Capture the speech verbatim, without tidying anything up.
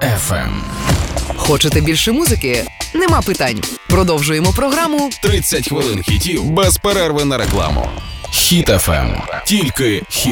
еф ем. Хочете більше музики? Нема питань. Продовжуємо програму тридцять хвилин хітів без перерви на рекламу. Хіт еф ем. Тільки хіт.